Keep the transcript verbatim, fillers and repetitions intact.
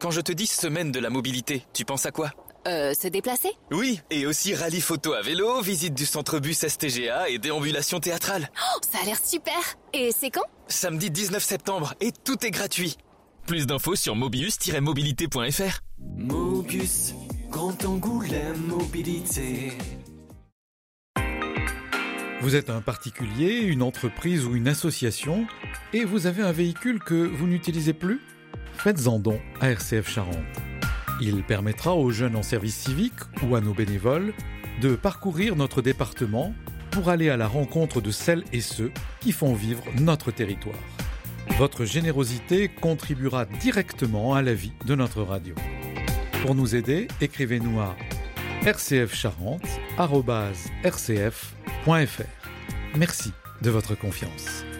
Quand je te dis semaine de la mobilité, tu penses à quoi ? Euh, se déplacer ? Oui, et aussi rallye photo à vélo, visite du centre-bus S T G A et déambulation théâtrale. Oh, ça a l'air super. Et c'est quand ? Samedi dix-neuf septembre, et tout est gratuit. Plus d'infos sur mobius tiret mobilité point f r. Mobius, Grand Angoulême Mobilité. Vous êtes un particulier, une entreprise ou une association et vous avez un véhicule que vous n'utilisez plus ? Faites-en don à R C F Charente. Il permettra aux jeunes en service civique ou à nos bénévoles de parcourir notre département pour aller à la rencontre de celles et ceux qui font vivre notre territoire. Votre générosité contribuera directement à la vie de notre radio. Pour nous aider, écrivez-nous à r c f charente arobase r c f point f r. Merci de votre confiance.